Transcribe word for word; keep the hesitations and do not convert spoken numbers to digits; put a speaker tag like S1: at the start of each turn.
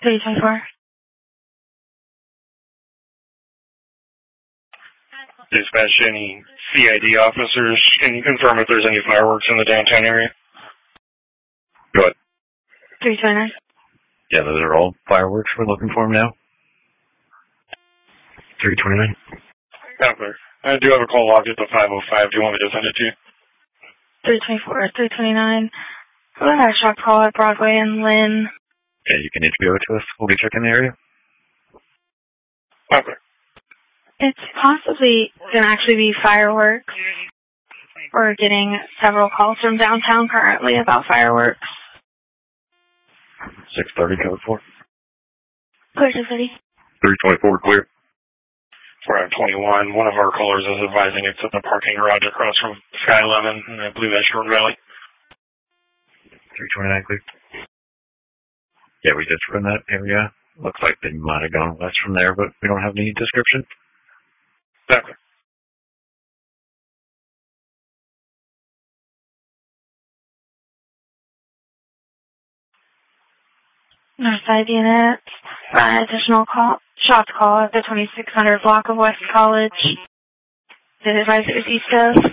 S1: three twenty-four.
S2: Dispatch any C I D officers. Can you confirm if there's any fireworks in the downtown area?
S3: Go ahead.
S1: three twenty-nine.
S3: Yeah, those are all fireworks. We're looking for them now. three twenty-nine.
S2: Okay. I do have a call logged at the five oh five. Do you want me to send it to you?
S1: three twenty-four, three twenty-nine. Who had a shot call at Broadway and Lynn?
S3: Yeah, you can H B O it to us. We'll be checking the area.
S2: Okay.
S1: It's possibly going to actually be fireworks. We're getting several calls from downtown currently about fireworks.
S3: six thirty, code four.
S1: Clear to city.
S3: three twenty-four, clear.
S2: four twenty-one. One of our callers is advising it's in the parking garage across from Sky Lemon, and I believe that's Short Valley.
S3: three twenty-nine, clear. Yeah, we just run that area. Looks like they might have gone west from there, but we don't have any description.
S2: Okay.
S1: Northside units. Run additional call, shots call at the twenty-six hundred block of West College. Did advise it was east of.